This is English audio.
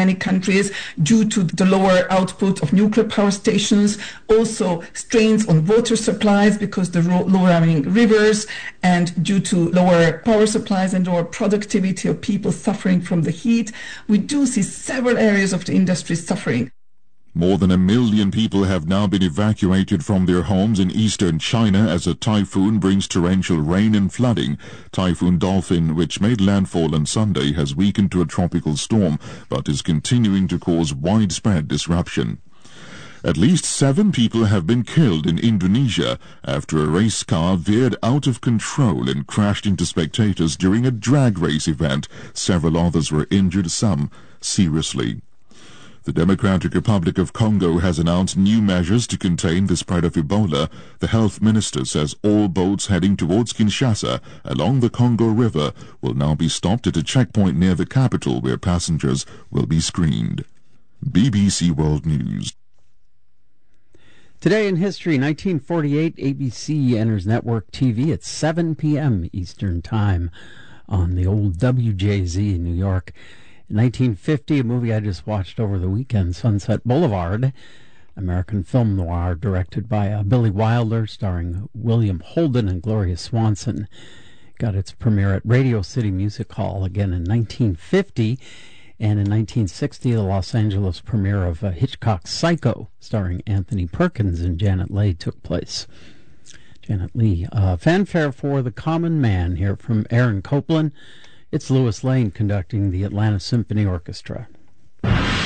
many countries due to the lower output of nuclear power stations, also strains on water supplies because the low-running rivers, and due to lower power supplies and lower productivity of people suffering from the heat. We do see several areas of the industry suffering. More than 1 million people have now been evacuated from their homes in eastern China as a typhoon brings torrential rain and flooding. Typhoon Dolphin, which made landfall on Sunday, has weakened to a tropical storm, but is continuing to cause widespread disruption. At least 7 people have been killed in Indonesia after a race car veered out of control and crashed into spectators during a drag race event. Several others were injured, some seriously. The Democratic Republic of Congo has announced new measures to contain the spread of Ebola. The health minister says all boats heading towards Kinshasa along the Congo River will now be stopped at a checkpoint near the capital where passengers will be screened. BBC World News. Today in history, 1948, ABC enters network TV at 7 p.m. Eastern Time on the old WJZ in New York. In 1950, a movie I just watched over the weekend, Sunset Boulevard, American film noir directed by Billy Wilder, starring William Holden and Gloria Swanson, got its premiere at Radio City Music Hall again in 1950. And in 1960, the Los Angeles premiere of Hitchcock's Psycho, starring Anthony Perkins and Janet Leigh, took place. Janet Leigh. Fanfare for The Common Man here from Aaron Copland. It's Louis Lane conducting the Atlanta Symphony Orchestra.